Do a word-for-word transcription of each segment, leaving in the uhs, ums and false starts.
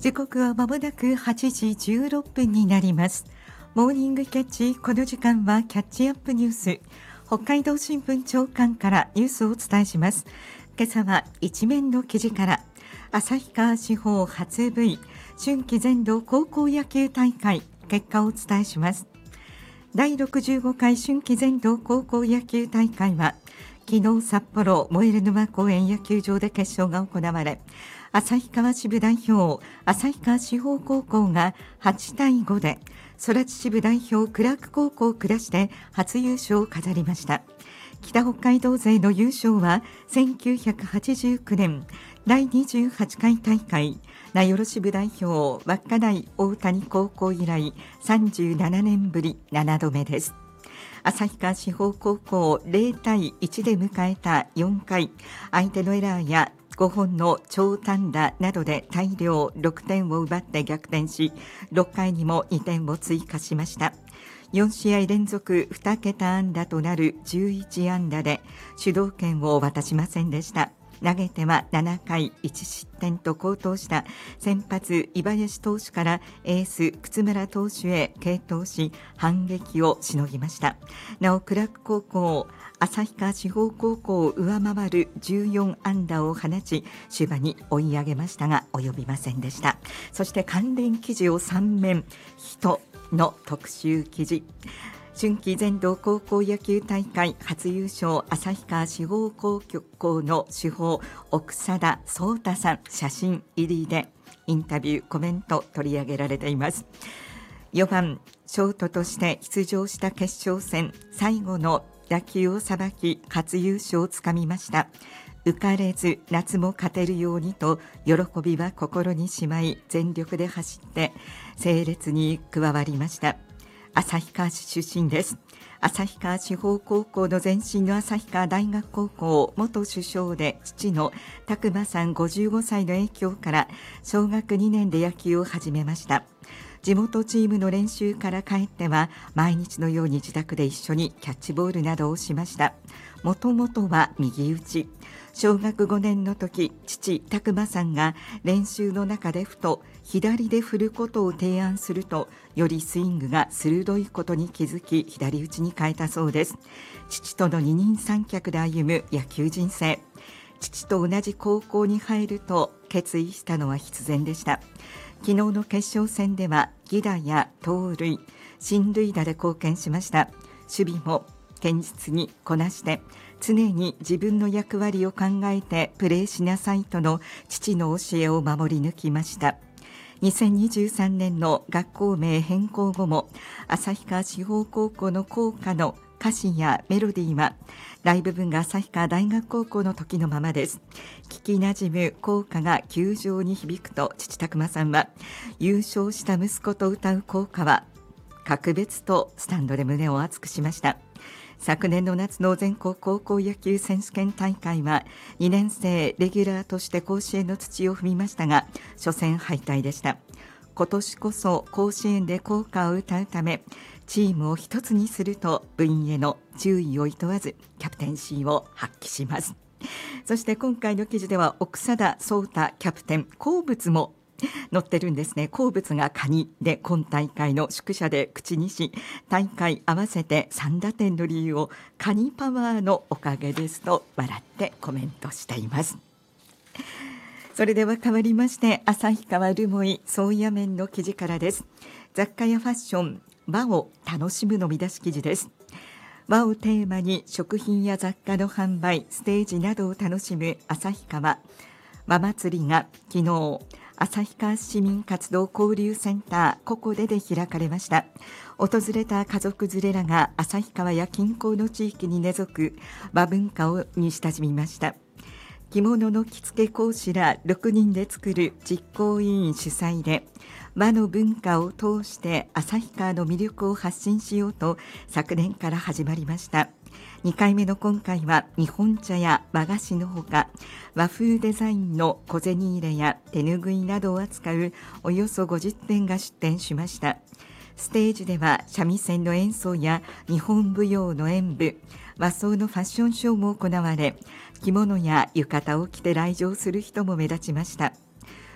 時刻はまもなくはちじじゅうろっぷんになります。モーニングキャッチ、この時間はキャッチアップニュース、北海道新聞長官からニュースをお伝えします。今朝は一面の記事から、旭川市法初 V 春季全道高校野球大会結果をお伝えします。だいろくじゅうごかい春季全道高校野球大会は昨日札幌燃える沼公園野球場で決勝が行われ、旭川支部代表旭川市法高校がはちたいごで空知支部代表クラーク高校を下して初優勝を飾りました。北北海道勢の優勝はせんきゅうひゃくはちじゅうきゅうねんだいにじゅうはちかい大会名寄支部代表稚内大谷高校以来さんじゅうななねんぶりななどめです。旭川市法高校ゼロたいいちで迎えたよんかい、相手のエラーやごほんの長短打などで大量ろくてんを奪って逆転し、ろっかいにもにてんを追加しました。よんしあい連続にけた安打となるじゅういちあんだで主導権を渡しませんでした。投げてはななかいいちしってんと好投した先発井林投手からエース楠村投手へ継投し反撃をしのぎました。なおクラーク高校旭川市法高校を上回るじゅうよんあんだを放ち終盤に追い上げましたが及びませんでした。そして関連記事をさんめん人の特集記事、春季全道高校野球大会初優勝旭川市法高校の主砲奥貞壮太さん写真入りでインタビューコメント取り上げられています。よばんショートとして出場した決勝戦最後の打球をさばき初優勝をつかみました。浮かれず夏も勝てるようにと喜びは心にしまい全力で走って整列に加わりました。旭川市出身です。旭川市法高校の前身の旭川大学高校元主将で父の拓磨さんごじゅうごさいの影響から小学にねんで野球を始めました。地元チームの練習から帰っては毎日のように自宅で一緒にキャッチボールなどをしました。もともとは右打ち。小学ごねんの時、父拓磨さんが練習の中でふと左で振ることを提案すると、よりスイングが鋭いことに気づき左打ちに変えたそうです。父との二人三脚で歩む野球人生。父と同じ高校に入ると決意したのは必然でした。昨日の決勝戦では犠打や盗塁、進塁打で貢献しました。守備も堅実にこなして常に自分の役割を考えてプレーしなさいとの父の教えを守り抜きました。にせんにじゅうさんねんの学校名変更後も旭川市法高校の校歌の歌詞やメロディーは大部分が旭川大学高校の時のままです。聞きなじむ校歌が球場に響くと父拓磨さんは、優勝した息子と歌う校歌は格別とスタンドで胸を熱くしました。昨年の夏の全国高校野球選手権大会はにねんせいレギュラーとして甲子園の土を踏みましたが初戦敗退でした。今年こそ甲子園で校歌を歌うためチームを一つにすると部員への注意をいとわずキャプテンシーを発揮します。そして今回の記事では奥貞壮太キャプテン好物も載ってるんですね。好物がカニで今大会の宿舎で口にし、大会合わせてさんだてんの理由をカニパワーのおかげですと笑ってコメントしています。それでは変わりまして旭川留萌宗谷麺の記事からです。雑貨やファッション和を楽しむの見出し記事です。和をテーマに食品や雑貨の販売ステージなどを楽しむ旭川和祭りが昨日旭川市民活動交流センターココデで開かれました。訪れた家族連れらが旭川や近郊の地域に根付く和文化をに親しみました。着物の着付け講師らろくにんで作る実行委員主催で、和の文化を通して旭川の魅力を発信しようと昨年から始まりました。にかいめの今回は日本茶や和菓子のほか和風デザインの小銭入れや手ぬぐいなどを扱うおよそごじゅってんが出展しました。ステージでは三味線の演奏や日本舞踊の演舞、和装のファッションショーも行われ、着物や浴衣を着て来場する人も目立ちました。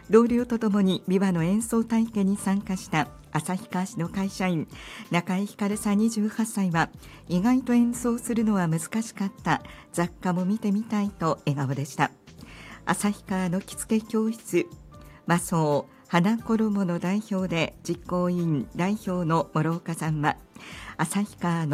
同僚とともに琵琶の演奏体験に参加した旭川市の会社員中井ひかるさんにじゅうはっさいは、意外と演奏するのは難しかった、雑貨も見てみたいと笑顔でした。旭川の着付け教室和装花衣の代表で実行委員代表の諸岡さんは、旭川の